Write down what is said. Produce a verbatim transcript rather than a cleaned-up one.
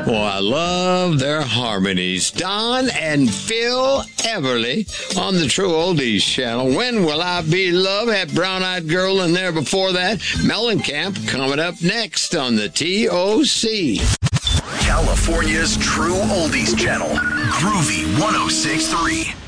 Well, I love their harmonies. Don and Phil Everly on the True Oldies channel. When Will I Be Loved? Had Brown Eyed Girl in there before that. Mellencamp coming up next on the T O C. California's True Oldies channel. Groovy one oh six point three.